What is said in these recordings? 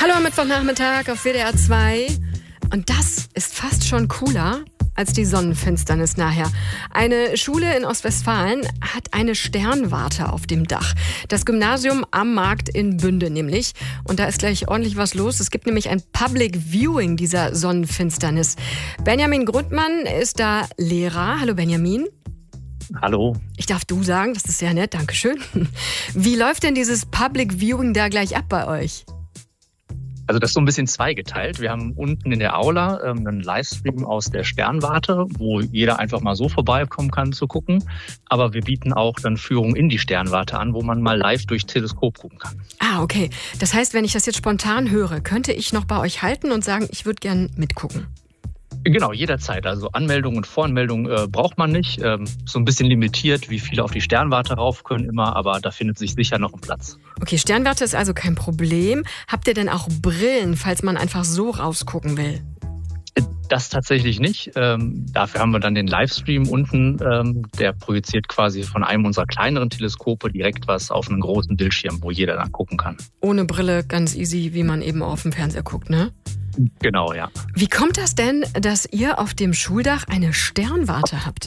Hallo am Mittwochnachmittag auf WDR 2. Und das ist fast schon cooler als die Sonnenfinsternis nachher. Eine Schule in Ostwestfalen hat eine Sternwarte auf dem Dach. Das Gymnasium am Markt in Bünde nämlich. Und da ist gleich ordentlich was los. Es gibt nämlich ein Public Viewing dieser Sonnenfinsternis. Benjamin Grundmann ist da Lehrer. Hallo Benjamin. Hallo. Ich darf du sagen, das ist sehr nett, Dankeschön. Wie läuft denn dieses Public Viewing da gleich ab bei euch? Also das ist so ein bisschen zweigeteilt. Wir haben unten in der Aula einen Livestream aus der Sternwarte, wo jeder einfach mal so vorbeikommen kann zu gucken. Aber wir bieten auch dann Führungen in die Sternwarte an, wo man mal live durch Teleskop gucken kann. Ah, okay. Das heißt, wenn ich das jetzt spontan höre, könnte ich noch bei euch halten und sagen, ich würde gern mitgucken? Genau, jederzeit. Also Anmeldung und Voranmeldung braucht man nicht. So ein bisschen limitiert, wie viele auf die Sternwarte rauf können immer, aber da findet sich sicher noch ein Platz. Okay, Sternwarte ist also kein Problem. Habt ihr denn auch Brillen, falls man einfach so rausgucken will? Das tatsächlich nicht. Dafür haben wir dann den Livestream unten. Der projiziert quasi von einem unserer kleineren Teleskope direkt was auf einen großen Bildschirm, wo jeder dann gucken kann. Ohne Brille, ganz easy, wie man eben auf dem Fernseher guckt, ne? Genau, ja. Wie kommt das denn, dass ihr auf dem Schuldach eine Sternwarte habt?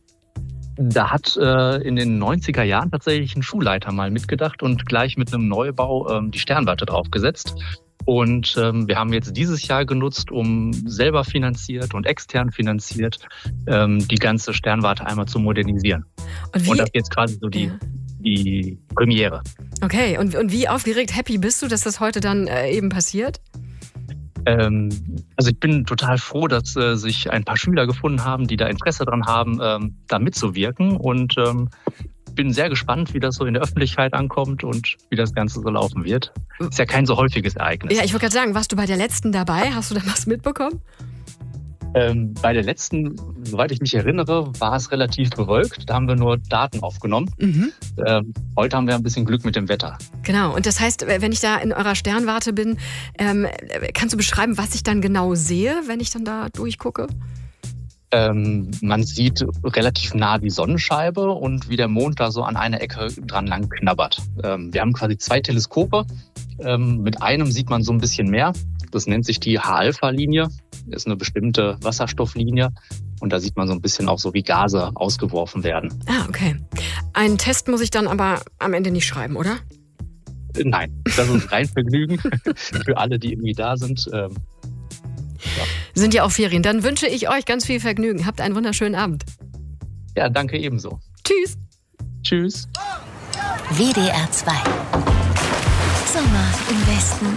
Da hat in den 90er Jahren tatsächlich ein Schulleiter mal mitgedacht und gleich mit einem Neubau die Sternwarte draufgesetzt. Und wir haben jetzt dieses Jahr genutzt, um selber finanziert und extern finanziert die ganze Sternwarte einmal zu modernisieren. Und das ist jetzt quasi so die Premiere. Okay, und wie aufgeregt, happy bist du, dass das heute dann eben passiert? Also ich bin total froh, dass sich ein paar Schüler gefunden haben, die da Interesse dran haben, da mitzuwirken. Und bin sehr gespannt, wie das so in der Öffentlichkeit ankommt und wie das Ganze so laufen wird. Ist ja kein so häufiges Ereignis. Ja, ich wollte gerade sagen, warst du bei der letzten dabei? Hast du da was mitbekommen? Bei der letzten, soweit ich mich erinnere, war es relativ bewölkt. Da haben wir nur Daten aufgenommen. Heute haben wir ein bisschen Glück mit dem Wetter. Genau, und das heißt, wenn ich da in eurer Sternwarte bin, kannst du beschreiben, was ich dann genau sehe, wenn ich dann da durchgucke? Man sieht relativ nah die Sonnenscheibe und wie der Mond da so an einer Ecke dran lang knabbert. Wir haben quasi 2 Teleskope. Mit einem sieht man so ein bisschen mehr. Das nennt sich die H-Alpha-Linie. Das ist eine bestimmte Wasserstofflinie. Und da sieht man so ein bisschen auch so, wie Gase ausgeworfen werden. Ah, okay. Einen Test muss ich dann aber am Ende nicht schreiben, oder? Nein, das ist rein Vergnügen für alle, die irgendwie da sind. Ja. Sind ja auch Ferien. Dann wünsche ich euch ganz viel Vergnügen. Habt einen wunderschönen Abend. Ja, danke ebenso. Tschüss. Tschüss. WDR 2. Sommer im Westen.